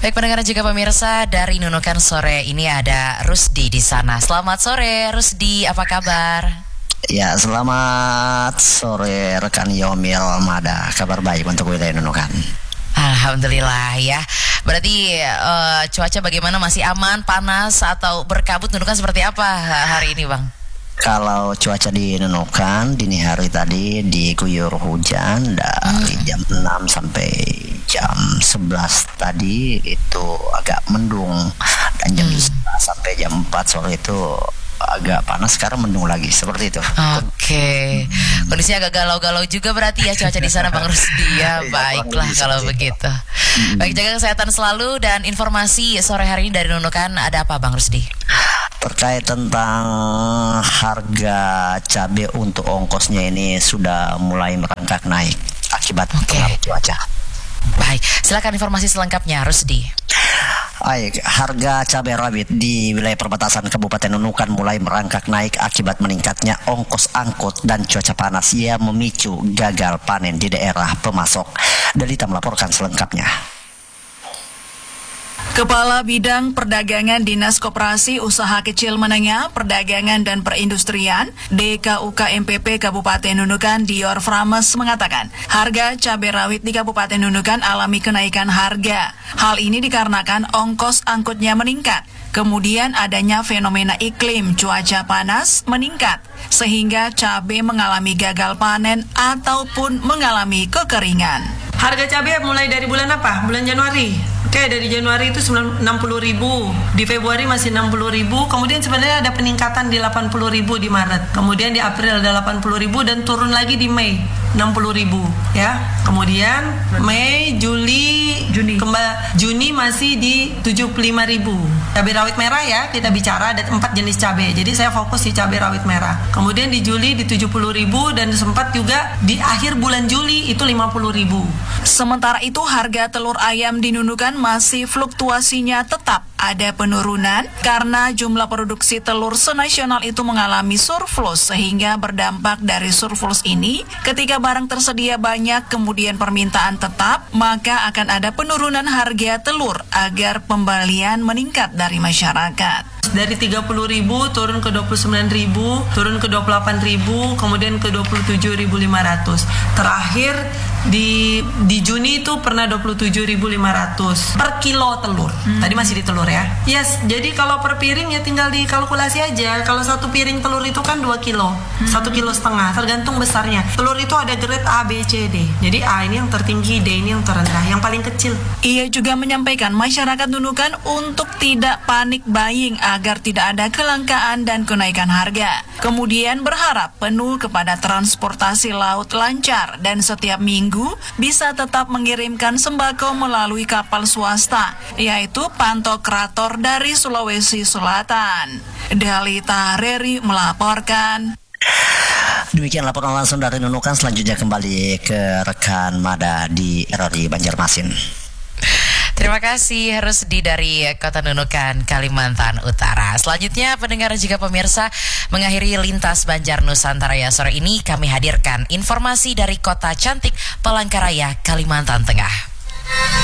Baik pendengar juga pemirsa, dari Nunukan sore ini ada Rusdi di sana. Selamat sore Rusdi, apa kabar? Ya, selamat sore rekan Yomil Mada. Kabar baik untuk wilayah Nunukan. Alhamdulillah ya. Berarti cuaca bagaimana, masih aman, panas atau berkabut? Nunukan seperti apa hari ini, Bang? Kalau cuaca di Nunukan dini hari tadi diguyur hujan dari jam 6 sampai jam 11 tadi itu agak mendung, dan jam 11 sampai jam 4 sore itu agak panas, sekarang mendung lagi, seperti itu. Oke. Kondisinya agak galau-galau juga berarti ya cuaca di sana, Bang Rusdi ya. Baiklah kalau begitu. Baik, jaga kesehatan selalu. Dan informasi sore hari ini dari Nunukan ada apa, Bang Rusdi? Terkait tentang harga cabai untuk ongkosnya ini sudah mulai merangkak naik akibat pengaruh cuaca. Baik, silakan informasi selengkapnya Rusdi. Baik, harga cabai rawit di wilayah perbatasan Kabupaten Nunukan mulai merangkak naik akibat meningkatnya ongkos angkut dan cuaca panas yang memicu gagal panen di daerah pemasok. Delita melaporkan selengkapnya. Kepala Bidang Perdagangan Dinas Koperasi Usaha Kecil Menengah, Perdagangan dan Perindustrian DKUK MPP Kabupaten Nunukan Dior Frames mengatakan harga cabai rawit di Kabupaten Nunukan alami kenaikan harga. Hal ini dikarenakan ongkos angkutnya meningkat. Kemudian adanya fenomena iklim cuaca panas meningkat sehingga cabai mengalami gagal panen ataupun mengalami kekeringan. Harga cabai mulai dari bulan apa? Bulan Januari. Oke, dari Januari itu 60.000, di Februari masih 60.000, kemudian sebenarnya ada peningkatan di 80.000 di Maret, kemudian di April ada 80.000 dan turun lagi di Mei 60.000 ya. Kemudian Mei, Juni masih di 75.000. Cabai rawit merah ya, kita bicara ada 4 jenis cabai. Jadi saya fokus di cabai rawit merah. Kemudian di Juli di 70.000 dan sempat juga di akhir bulan Juli itu 50.000. Sementara itu harga telur ayam di Nunukan masih fluktuasinya tetap ada penurunan karena jumlah produksi telur senasional itu mengalami surplus, sehingga berdampak dari surplus ini ketika barang tersedia banyak kemudian permintaan tetap, maka akan ada penurunan harga telur agar pembelian meningkat dari masyarakat. Dari 30.000 turun ke 29.000, turun ke 28.000, kemudian ke 27.500. Terakhir di Juni itu pernah 27.500 per kilo telur. Tadi masih di telur ya. Yes, jadi kalau per piring ya tinggal dikalkulasi aja. Kalau satu piring telur itu kan 2 kilo, 1,5 kilo, tergantung besarnya. Telur itu ada grade A, B, C, D. Jadi A ini yang tertinggi, D ini yang terendah, yang paling kecil. Ia juga menyampaikan masyarakat Nunukan untuk tidak panik buying agar tidak ada kelangkaan dan kenaikan harga. Kemudian berharap penuh kepada transportasi laut lancar dan setiap minggu bisa tetap mengirimkan sembako melalui kapal swasta, yaitu Pantokrator dari Sulawesi Selatan. Delita Reri melaporkan. Demikian laporan langsung dari Nunukan. Selanjutnya kembali ke rekan Mada di RRI Banjarmasin. Terima kasih Rusdi dari Kota Nunukan, Kalimantan Utara. Selanjutnya pendengar juga pemirsa, mengakhiri Lintas Banjar Nusantara ya sore ini kami hadirkan informasi dari Kota Cantik Palangkaraya, Kalimantan Tengah.